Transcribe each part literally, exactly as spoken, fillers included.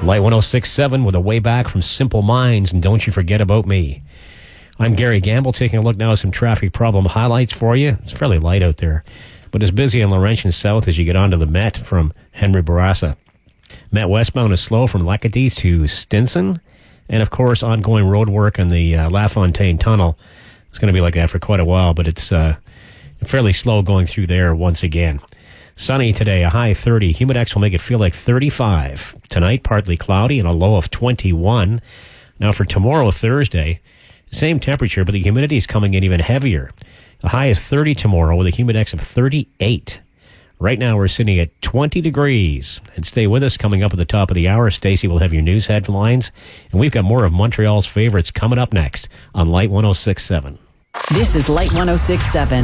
Light one oh six point seven with a way back from Simple Minds and Don't You Forget About Me. I'm Gary Gamble, taking a look now at some traffic problem highlights for you. It's fairly light out there, but it's busy on Laurentian South as you get onto the Met from Henry Bourassa. Met westbound is slow from Lacadie to Stinson, and of course ongoing road work on the uh, LaFontaine Tunnel. It's going to be like that for quite a while, but it's uh, fairly slow going through there once again. Sunny today, a high thirty. Humidex will make it feel like thirty-five. Tonight, partly cloudy and a low of twenty-one. Now for tomorrow, Thursday, same temperature, but the humidity is coming in even heavier. A high is thirty tomorrow with a humidex of thirty-eight. Right now, we're sitting at twenty degrees. And stay with us. Coming up at the top of the hour, Stacey will have your news headlines. And we've got more of Montreal's favorites coming up next on Light one oh six point seven. This is Light one oh six point seven.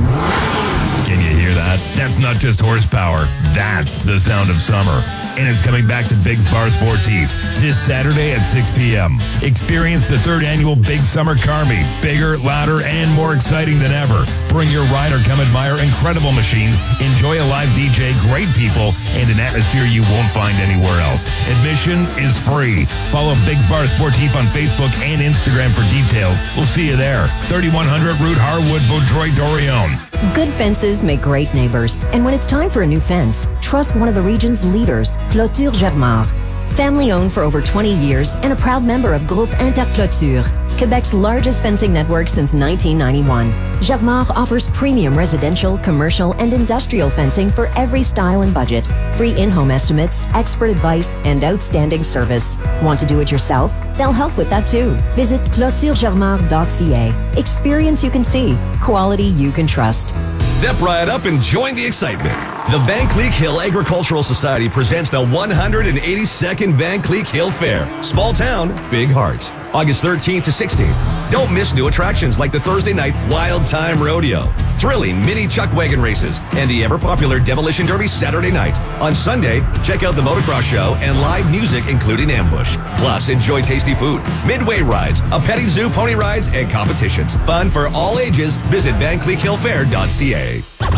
Can you hear that? That's not just horsepower. That's the sound of summer. And it's coming back to Biggs Bar Sportif this Saturday at six p.m. Experience the third annual Big Summer Car Meet. Bigger, louder, and more exciting than ever. Bring your ride or come admire incredible machines, enjoy a live D J, great people, and an atmosphere you won't find anywhere else. Admission is free. Follow Biggs Bar Sportif on Facebook and Instagram for details. We'll see you there. thirty-one hundred Route Harwood, Vaudreuil-Dorion. Good fences make great neighbors. And when it's time for a new fence, trust one of the region's leaders, Clôture Germar. Family owned for over twenty years and a proud member of Groupe Interclôture, Quebec's largest fencing network since nineteen ninety-one. Germar offers premium residential, commercial, and industrial fencing for every style and budget. Free in-home estimates, expert advice, and outstanding service. Want to do it yourself? They'll help with that too. Visit clôture germar dot c a. Experience you can see. Quality you can trust. Step right up and join the excitement. The Van Cleek Hill Agricultural Society presents the one hundred eighty-second Van Cleek Hill Fair. Small town, big hearts. August thirteenth to sixteenth. Don't miss new attractions like the Thursday night Wild Time Rodeo, thrilling mini chuck wagon races, and the ever-popular Demolition Derby Saturday night. On Sunday, check out the motocross show and live music including ambush. Plus, enjoy tasty food, midway rides, a petting zoo, pony rides, and competitions. Fun for all ages. Visit van cleek hill fair dot c a.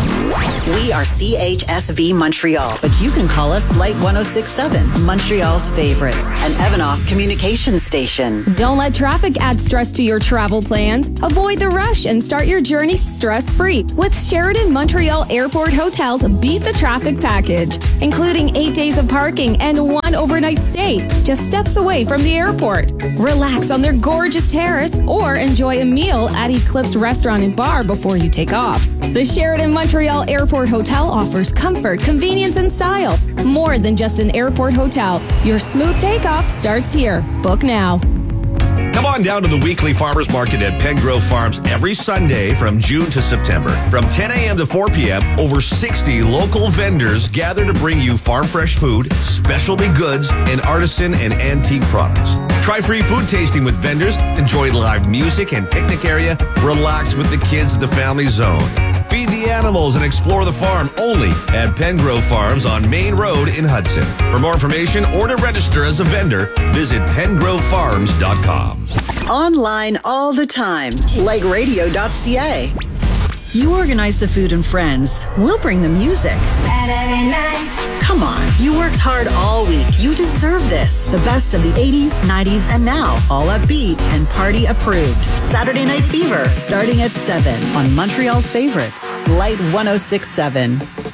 We are C H S V Montreal, but you can call us Light one oh six point seven, Montreal's favorites, an Evanoff communication station. Don't let traffic add stress to your travel plans. Avoid the rush and start your journey stress-free with Sheraton Montreal Airport Hotels Beat the Traffic Package, including eight days of parking and one overnight stay, just steps away from the airport. Relax on their gorgeous terrace or enjoy a meal at Eclipse Restaurant and Bar before you take off. The Sheraton Montreal Airport Hotel offers comfort, convenience, and style. More than just an airport hotel. Your smooth takeoff starts here. Book now. Come on down to the weekly farmers market at Pengrove Farms every Sunday from June to September. From ten a.m. to four p.m., over sixty local vendors gather to bring you farm fresh food, specialty goods, and artisan and antique products. Try free food tasting with vendors, enjoy live music and picnic area, relax with the kids at the family zone. Feed the animals and explore the farm only at Pengrove Farms on Main Road in Hudson. For more information or to register as a vendor, visit pengrove farms dot com. Online all the time, like radio dot c a. You organize the food and friends. We'll bring the music. Saturday night. Come on, you worked hard all week. You deserve this. The best of the eighties, nineties, and now. All upbeat and party approved. Saturday Night Fever, starting at seven on Montreal's favorites. Light one oh six point seven.